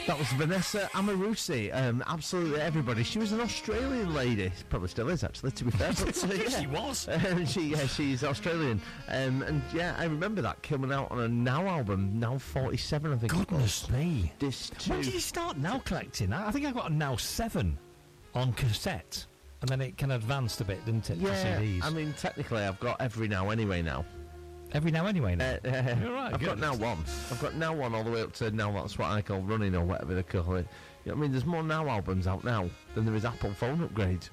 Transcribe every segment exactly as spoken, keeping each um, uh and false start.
That was Vanessa Amorisi. Um, absolutely everybody. She was an Australian lady. Probably still is, actually, to be fair. But, uh, yeah. She was. Uh, she, yeah, she's Australian. Um, and yeah, I remember that coming out on a Now album, Now forty-seven, I think. Goodness me. Disc When two. did you start Now collecting? I I think I got a Now seven on cassette. And then it kind of advanced a bit, didn't it? Yeah, to C Ds. I mean, technically, I've got every Now anyway now. Every Now anyway now. Uh, uh, You're right, I've good. got Now one. I've got Now one all the way up to Now that's what I call running or whatever they call it. You know what I mean? There's more Now albums out now than there is Apple phone upgrades.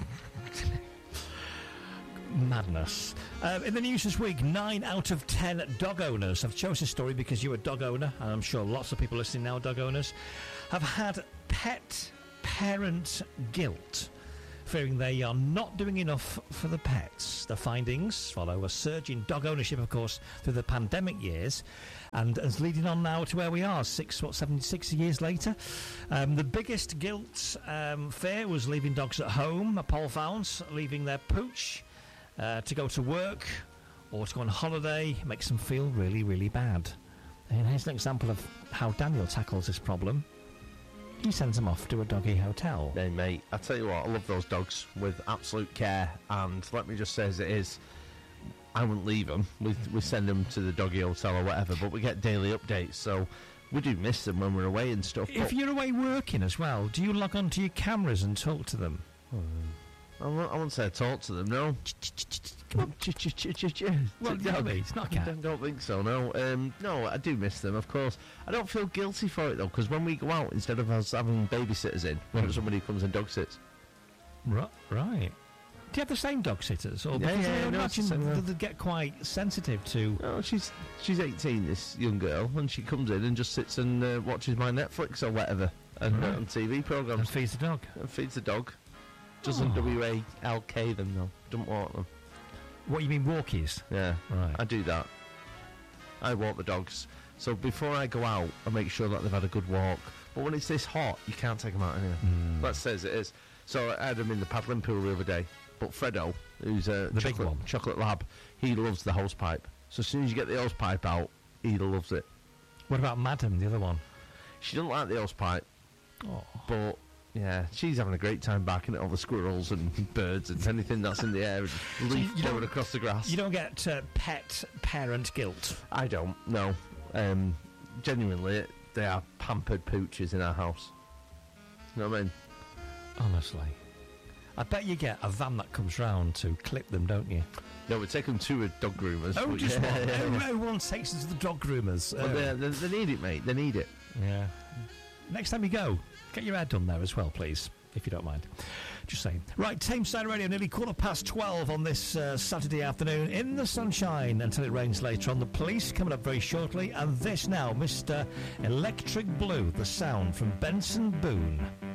Madness. Uh, in the news this week, nine out of ten dog owners. I've chosen this story because you're a dog owner, and I'm sure lots of people listening now are dog owners, have had pet parent guilt, fearing they are not doing enough for the pets. The findings follow a surge in dog ownership, of course, through the pandemic years, and is leading on now to where we are, six, what, seven, six years later. Um, the biggest guilt um, fear was leaving dogs at home. A poll found leaving their pooch uh, to go to work or to go on holiday makes them feel really, really bad. And here's an example of how Daniel tackles this problem. He sends them off to a doggy hotel. Hey, mate, I tell you what, I love those dogs with absolute care, and let me just say as it is, I wouldn't leave them. We, we send them to the doggy hotel or whatever, but we get daily updates, so we do miss them when we're away and stuff. If you're away working as well, do you log onto your cameras and talk to them? I won't, I won't say I talk to them, no. Come on. Well, No, maybe, it's not a cat. I don't think so, no. Um, no, I do miss them, of course. I don't feel guilty for it, though, because when we go out, instead of us having babysitters in, we've got somebody who comes and dog sits. Right. Right. Do you have the same dog sitters? Or Yeah, because yeah, I no, it's imagine the same, that yeah. they get quite sensitive to... Oh, she's she's eighteen, this young girl, and she comes in and just sits and uh, watches my Netflix or whatever, and Right. uh, on T V And programmes, feeds the dog. and feeds the dog. Doesn't Oh. W A L K them, though. Don't walk them. What, you mean walkies? Yeah, Right. I do that. I walk the dogs. So before I go out, I make sure that they've had a good walk. But when it's this hot, you can't take them out anyway. Mm. Let's say as it is. So I had them in the paddling pool the other day. But Fredo, who's a The big chocolate, one. chocolate lab, he loves the hose pipe. So as soon as you get the hose pipe out, he loves it. What about Madam, the other one? She doesn't like the hose pipe, Oh. but yeah, she's having a great time barking at all the squirrels and birds and anything that's in the air and leaf you don't- blowing across the grass. You don't get uh, pet parent guilt. I don't, no. Um, genuinely, they are pampered pooches in our house. You know what I mean? Honestly. I bet you get a van that comes round to clip them, don't you? No, we take them to a dog groomer's. Oh, but just yeah, one. yeah, Oh, yeah. everyone takes them to the dog groomers. But Oh. they, they, they need it, mate. They need it. Yeah. Next time you go, get your hair done there as well, please, if you don't mind. Just saying. Right, Tameside Radio, nearly quarter past twelve on this uh, Saturday afternoon in the sunshine until it rains later on. The Police coming up very shortly, and this now, Mister Electric Blue, the sound from Benson Boone.